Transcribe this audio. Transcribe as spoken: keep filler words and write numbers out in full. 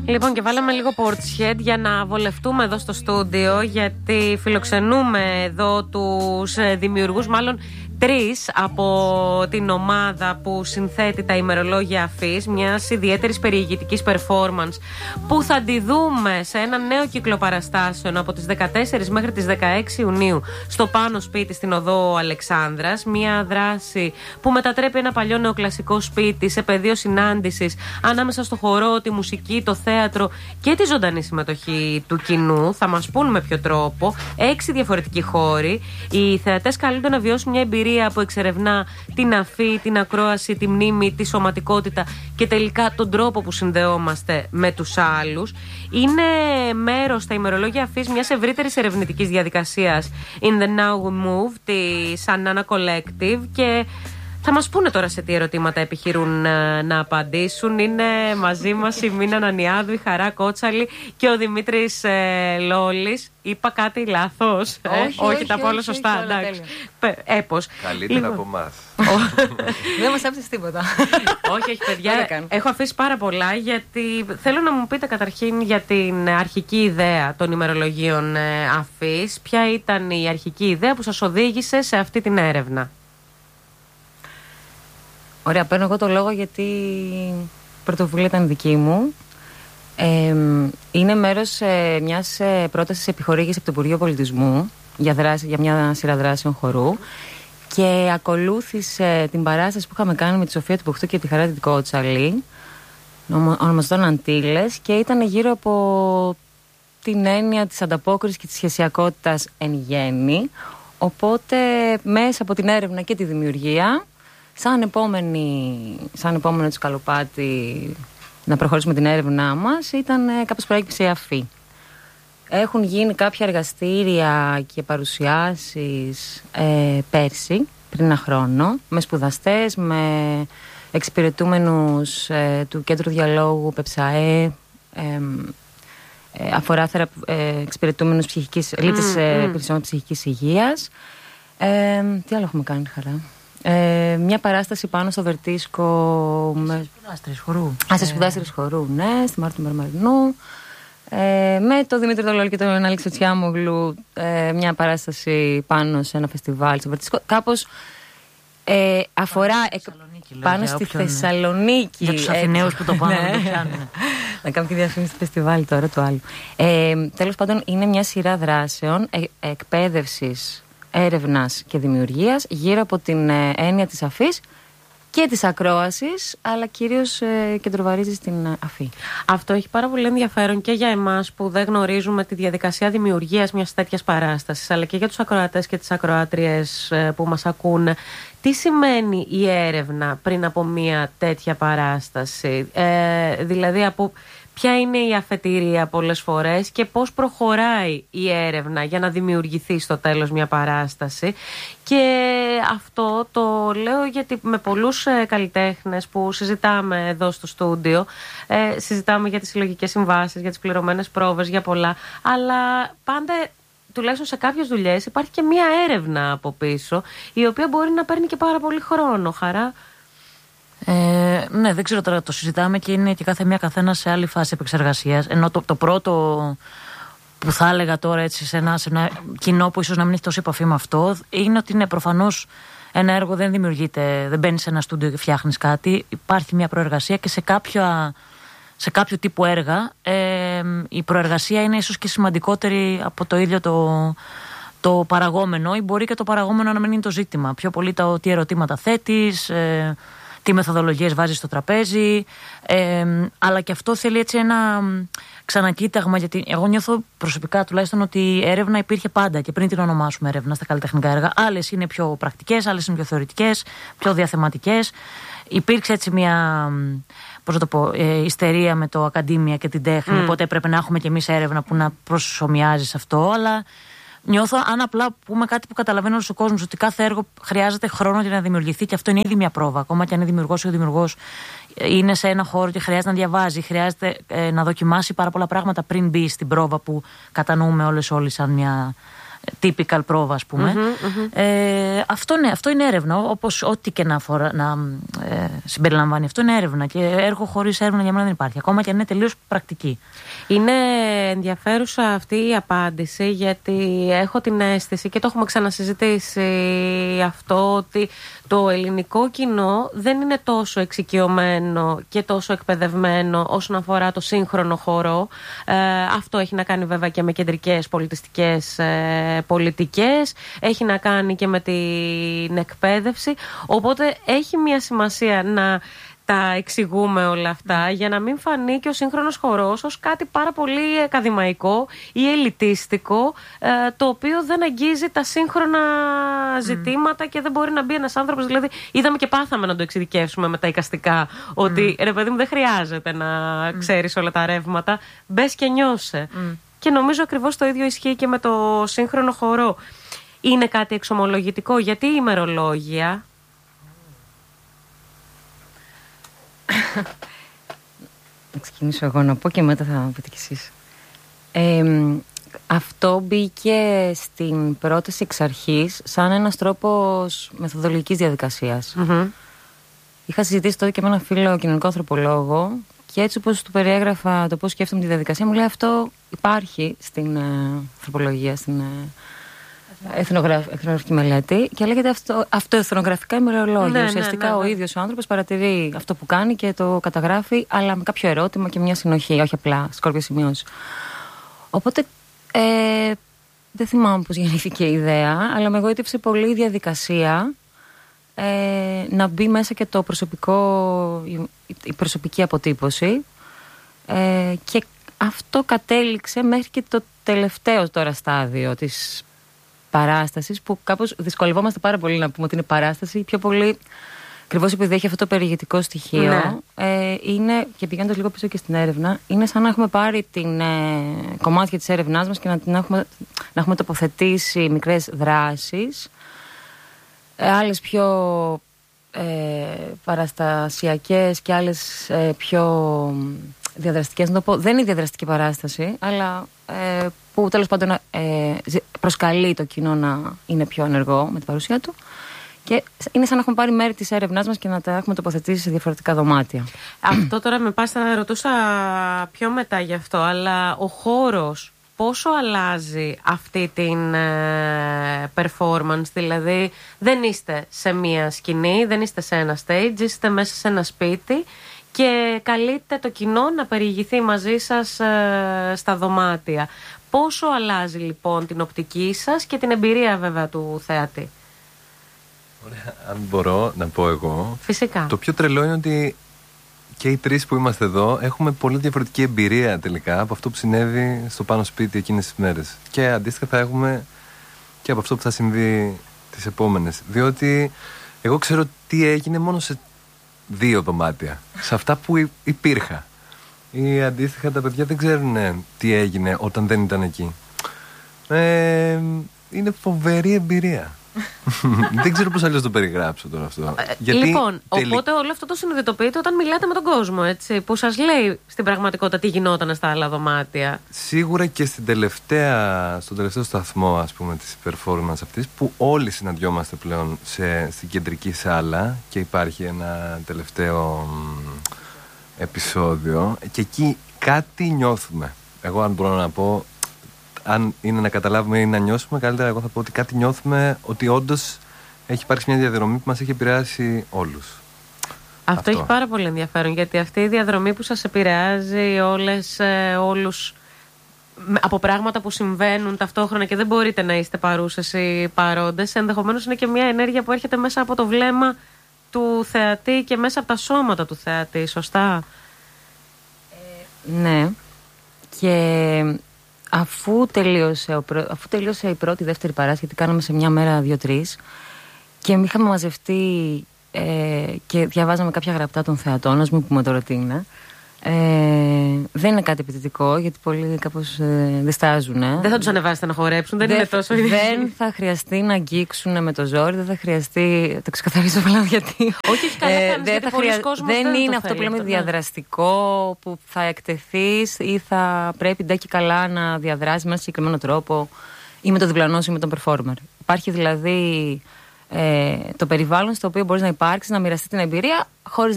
Λοιπόν, και βάλαμε λίγο Portishead για να βολευτούμε εδώ στο στούντιο, γιατί φιλοξενούμε εδώ τους δημιουργούς, μάλλον τρεις από την ομάδα που συνθέτει τα ημερολόγια Αφής, μιας ιδιαίτερης περιηγητικής performance που θα τη δούμε σε ένα νέο κύκλο παραστάσεων από τις δεκατέσσερις μέχρι τις δεκαέξι Ιουνίου στο Πάνω Σπίτι στην οδό Αλεξάνδρας. Μια δράση που μετατρέπει ένα παλιό νεοκλασικό σπίτι σε πεδίο συνάντησης ανάμεσα στο χορό, τη μουσική, το θέατρο και τη ζωντανή συμμετοχή του κοινού. Θα μας πούν με ποιο τρόπο. Έξι διαφορετικοί χώροι. Οι θεατές καλούνται να βιώσουν μια εμπειρία που εξερευνά την αφή, την ακρόαση, τη μνήμη, τη σωματικότητα και τελικά τον τρόπο που συνδεόμαστε με τους άλλους. Είναι μέρος τα ημερολόγια Αφής μιας ευρύτερης ερευνητικής διαδικασίας In the Now We Move της Anana Collective, και θα μας πούνε τώρα σε τι ερωτήματα επιχειρούν να, να απαντήσουν. Είναι μαζί μας η Μίνα Νανιάδου, η Χαρά Κότσαλη και ο Δημήτρης ε, Λόλης. Είπα κάτι λάθος? Όχι, ε? όχι, όχι, όχι, τα πω όλα όχι, σωστά. όχι, Εντάξει. Έπως. Καλύτερα λοιπόν από εμάς. Δεν μας άφησες τίποτα. Όχι, όχι, παιδιά. Έχω αφήσει πάρα πολλά, γιατί θέλω να μου πείτε καταρχήν για την αρχική ιδέα των ημερολογίων ε, Αφής. Ποια ήταν η αρχική ιδέα που σας οδήγησε σε αυτή την έρευνα? Ωραία, παίρνω εγώ το λόγο γιατί η πρωτοβουλία ήταν δική μου. Ε, είναι μέρος ε, μιας ε, πρότασης επιχορήγησης από το Υπουργείο Πολιτισμού για, δράση, για μια σειρά δράσεων χορού, και ακολούθησε την παράσταση που είχαμε κάνει με τη Σοφία του Πουχτού και τη Χαρά την Κότσαλη, ονομαζόταν Αντίλες, και ήταν γύρω από την έννοια της ανταπόκρισης και της σχεσιακότητας εν γέννη. Οπότε μέσα από την έρευνα και τη δημιουργία, Σαν, επόμενη, σαν επόμενο του σκαλοπάτι να προχωρήσουμε την έρευνά μας, ήταν ε, κάπως προέκυψε η Αφή. Έχουν γίνει κάποια εργαστήρια και παρουσιάσεις ε, πέρσι, πριν ένα χρόνο, με σπουδαστές, με εξυπηρετούμενους ε, του Κέντρου Διαλόγου ΠΕΨΑΕ, ε, ε, αφορά θερα, ε, εξυπηρετούμενους ψυχικής, mm, λήπτες ε, mm. υπηρεσιών ψυχικής υγείας. Ε, τι άλλο έχουμε κάνει, Χαρά? Ε, μια παράσταση πάνω στο Βερτίσκο με σπουδάστρες χορού. Α, σε σπουδάστρες χορού, ναι, στη Μάρτου Μερμαρινού. Ε, με τον Δημήτρη Δολόλη και τον Αλέξη Τσιάμογλου, ε, μια παράσταση πάνω σε ένα φεστιβάλ στο Βερτίσκο. Κάπως ε, αφορά πάνω εκ, στη όποιον, Θεσσαλονίκη. Για τους Αθηναίους που το πάνε να το πιάνουν. Να κάνουμε και διαφήμιση στο φεστιβάλ τώρα του άλλου. Ε, τέλος πάντων, είναι μια σειρά δράσεων ε, εκπαίδευσης, έρευνας και δημιουργίας γύρω από την ε, έννοια της αφής και της ακρόασης, αλλά κυρίως ε, κεντροβαρίζει στην ε, αφή. Αυτό έχει πάρα πολύ ενδιαφέρον και για εμάς που δεν γνωρίζουμε τη διαδικασία δημιουργίας μιας τέτοιας παράστασης, αλλά και για τους ακροατές και τις ακροάτριες ε, που μας ακούνε. Τι σημαίνει η έρευνα πριν από μια τέτοια παράσταση? Ε, δηλαδή από ποια είναι η αφετηρία πολλές φορές και πώς προχωράει η έρευνα για να δημιουργηθεί στο τέλος μια παράσταση. Και αυτό το λέω γιατί με πολλούς ε, καλλιτέχνες που συζητάμε εδώ στο στούντιο, ε, συζητάμε για τις συλλογικές συμβάσεις, για τις πληρωμένες πρόβες, για πολλά, αλλά πάντα, τουλάχιστον σε κάποιες δουλειές, υπάρχει και μία έρευνα από πίσω, η οποία μπορεί να παίρνει και πάρα πολύ χρόνο. Χαρά? Ε, ναι, δεν ξέρω, τώρα το συζητάμε και είναι και κάθε μία καθένα σε άλλη φάση επεξεργασίας. Ενώ το, το πρώτο που θα έλεγα τώρα έτσι σε ένα, σε ένα κοινό που ίσως να μην έχει τόση επαφή με αυτό, είναι ότι είναι προφανώς ένα έργο δεν δημιουργείται, δεν μπαίνεις σε ένα στούντιο και φτιάχνεις κάτι. Υπάρχει μια προεργασία και σε, κάποια, σε κάποιο τύπου έργα ε, η προεργασία είναι ίσως και σημαντικότερη από το ίδιο το, το παραγόμενο, ή μπορεί και το παραγόμενο να μην είναι το ζήτημα. Πιο πολύ το τι ερωτήματα θέτεις, ε, τι μεθοδολογίες βάζεις στο τραπέζι, ε, αλλά και αυτό θέλει έτσι ένα ξανακοίταγμα, γιατί εγώ νιώθω προσωπικά τουλάχιστον ότι η έρευνα υπήρχε πάντα και πριν την ονομάσουμε έρευνα στα καλλιτεχνικά έργα. Άλλες είναι πιο πρακτικές, άλλες είναι πιο θεωρητικές, πιο διαθεματικές. Υπήρξε έτσι μια, πώς να το πω, ε, ιστερία με το ακαδήμια και την τέχνη, mm. οπότε έπρεπε να έχουμε κι εμείς έρευνα που να προσωμιάζει σε αυτό, αλλά νιώθω, αν απλά πούμε κάτι που καταλαβαίνει όλος ο κόσμος, ότι κάθε έργο χρειάζεται χρόνο για να δημιουργηθεί, και αυτό είναι ήδη μια πρόβα. Ακόμα και αν είναι δημιουργός ή ο δημιουργός είναι σε ένα χώρο και χρειάζεται να διαβάζει, χρειάζεται ε, να δοκιμάσει πάρα πολλά πράγματα πριν μπει στην πρόβα που κατανοούμε όλες όλοι σαν μια typical πρόβα, ας πούμε. Mm-hmm, mm-hmm. Ε, αυτό, ναι, αυτό είναι έρευνα, όπως ό,τι και να, φορά, να ε, συμπεριλαμβάνει. Αυτό είναι έρευνα και έργο χωρίς έρευνα για μένα δεν υπάρχει, ακόμα και αν είναι τελείως πρακτική. Είναι ενδιαφέρουσα αυτή η απάντηση, γιατί έχω την αίσθηση και το έχουμε ξανασυζητήσει αυτό, ότι το ελληνικό κοινό δεν είναι τόσο εξοικειωμένο και τόσο εκπαιδευμένο όσον αφορά το σύγχρονο χώρο. Ε, αυτό έχει να κάνει βέβαια και με κεντρικές πολιτιστικές ε, πολιτικές, έχει να κάνει και με την εκπαίδευση, οπότε έχει μια σημασία να τα εξηγούμε όλα αυτά, για να μην φανεί και ο σύγχρονος χορός ως κάτι πάρα πολύ ακαδημαϊκό ή ελιτίστικο, ε, το οποίο δεν αγγίζει τα σύγχρονα ζητήματα mm. και δεν μπορεί να μπει ένας άνθρωπος. Δηλαδή, είδαμε και πάθαμε να το εξειδικεύσουμε με τα εικαστικά, ότι mm. ρε παιδί μου, δεν χρειάζεται να mm. ξέρεις όλα τα ρεύματα, μπες και νιώσε. Mm. Και νομίζω ακριβώς το ίδιο ισχύει και με το σύγχρονο χορό. Είναι κάτι εξομολογητικό, γιατί η ημερολόγια. Να ξεκινήσω εγώ να πω και μετά θα πείτε κι εσείς. Ε, αυτό μπήκε στην πρόταση εξ αρχής σαν ένας τρόπος μεθοδολογικής διαδικασίας. Mm-hmm. Είχα συζητήσει τότε και με έναν φίλο κοινωνικό ανθρωπολόγο και έτσι όπως του περιέγραφα το πώς σκέφτομαι τη διαδικασία, μου λέει αυτό υπάρχει στην ε, ανθρωπολογία, στην ε, εθνογραφική μελέτη, και λέγεται αυτό, αυτοεθνογραφικά ημερολόγια. Ναι, ουσιαστικά ναι, ναι, ναι. Ο ίδιος ο άνθρωπος παρατηρεί αυτό που κάνει και το καταγράφει, αλλά με κάποιο ερώτημα και μια συνοχή, όχι απλά σκόρπιες σημειώσεις. Οπότε ε, δεν θυμάμαι πώς γεννήθηκε η ιδέα, αλλά με εγωίτευσε πολύ η διαδικασία ε, να μπει μέσα και το προσωπικό, η προσωπική αποτύπωση, ε, και αυτό κατέληξε μέχρι και το τελευταίο τώρα στάδιο της παράστασης, που κάπως δυσκολευόμαστε πάρα πολύ να πούμε ότι είναι παράσταση, πιο πολύ ακριβώς επειδή έχει αυτό το περιηγητικό στοιχείο. Ναι. Ε, είναι, και πηγαίνοντας λίγο πίσω και στην έρευνα, είναι σαν να έχουμε πάρει την ε, κομμάτια της έρευνάς μας και να, την έχουμε, να έχουμε τοποθετήσει μικρές δράσεις, ε, άλλες πιο ε, παραστασιακές και άλλες ε, πιο διαδραστικές, να το πω. Δεν είναι διαδραστική παράσταση, αλλά ε, που τέλος πάντων ε, προσκαλεί το κοινό να είναι πιο ενεργό με την παρουσία του. Και είναι σαν να έχουμε πάρει μέρη της έρευνάς μας και να τα έχουμε τοποθετήσει σε διαφορετικά δωμάτια. Αυτό τώρα με πας, θα ρωτούσα πιο μετά γι' αυτό, αλλά ο χώρος πόσο αλλάζει αυτή την ε, performance? Δηλαδή δεν είστε σε μία σκηνή, δεν είστε σε ένα stage, είστε μέσα σε ένα σπίτι και καλείτε το κοινό να περιηγηθεί μαζί σας ε, στα δωμάτια. Πόσο αλλάζει λοιπόν την οπτική σας και την εμπειρία βέβαια του θεατή? Ωραία, αν μπορώ να πω εγώ. Φυσικά. Το πιο τρελό είναι ότι και οι τρεις που είμαστε εδώ έχουμε πολύ διαφορετική εμπειρία τελικά από αυτό που συνέβη στο πάνω σπίτι εκείνες τις μέρες. Και αντίστοιχα θα έχουμε και από αυτό που θα συμβεί τις επόμενες. Διότι εγώ ξέρω τι έγινε μόνο σε δύο δωμάτια, σε αυτά που υπήρχα. Ή αντίστοιχα τα παιδιά δεν ξέρουν τι έγινε όταν δεν ήταν εκεί. Ε, είναι φοβερή εμπειρία. Δεν ξέρω πώς αλλιώς το περιγράψω τώρα αυτό. Ε, Γιατί λοιπόν, τελει... οπότε όλο αυτό το συνειδητοποιείτε όταν μιλάτε με τον κόσμο, έτσι, που σας λέει στην πραγματικότητα τι γινόταν στα άλλα δωμάτια. Σίγουρα και στην τελευταία, στον τελευταίο σταθμό, ας πούμε, της performance αυτής, που όλοι συναντιόμαστε πλέον σε, στην κεντρική σάλα και υπάρχει ένα τελευταίο επεισόδιο και εκεί κάτι νιώθουμε. Εγώ αν μπορώ να πω, αν είναι να καταλάβουμε ή να νιώσουμε, καλύτερα εγώ θα πω ότι κάτι νιώθουμε, ότι όντως έχει υπάρξει μια διαδρομή που μας έχει επηρεάσει όλους. Αυτό, Αυτό έχει πάρα πολύ ενδιαφέρον, γιατί αυτή η διαδρομή που σας επηρεάζει όλες, ε, όλους από πράγματα που συμβαίνουν ταυτόχρονα και δεν μπορείτε να είστε παρούσες ή παρόντες, ενδεχομένως είναι και μια ενέργεια που έρχεται μέσα από το βλέμμα του θεατή και μέσα από τα σώματα του θεατή, σωστά? Ε, ναι. Και αφού τελείωσε, αφού τελείωσε η πρώτη, η δεύτερη παράσταση, γιατί κάναμε σε μια μέρα δύο-τρεις, και είχαμε μαζευτεί ε, και διαβάζαμε κάποια γραπτά των θεατών, ας μην πούμε τώρα τι είναι. Ε, δεν είναι κάτι επιτητικό, γιατί πολλοί κάπως ε, διστάζουν. Ε. Δεν θα τους ανεβάσετε να χορέψουν, δεν, δεν είναι τόσο ιδιαίτερο. Δεν θα χρειαστεί να αγγίξουν με το ζόρι, δεν θα χρειαστεί. Το ξεκαθαρίζω απλά γιατί. Όχι, έχει καλά ε, κάνεις, δεν, θα χρεια... δεν, δεν είναι αυτό που λέμε αυτό, διαδραστικό, που θα εκτεθείς ή θα πρέπει ντε και καλά να διαδράσεις με ένα συγκεκριμένο τρόπο. ή με το διπλανό σου ή με τον performer. Υπάρχει δηλαδή ε, το περιβάλλον στο οποίο μπορείς να υπάρξεις, να μοιραστείς την εμπειρία χωρίς